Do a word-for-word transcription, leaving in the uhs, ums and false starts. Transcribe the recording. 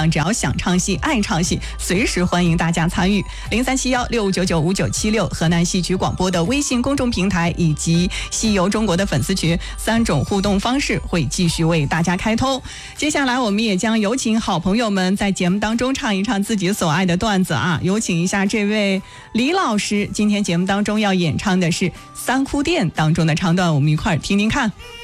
上只要想唱戏、爱唱戏，随时欢迎大家参与。零三七幺六五九九五九七六河南戏曲广播的微信公众平台以及戏游中国的粉丝群，三种互动方式会继续为大家开通。接下来我们也将有请好朋友们在节目当中唱一唱自己所爱的段子啊！有请一下这位李老师，今天节目当中要演唱的是《三哭店》当中的唱段，我们一块儿听听看。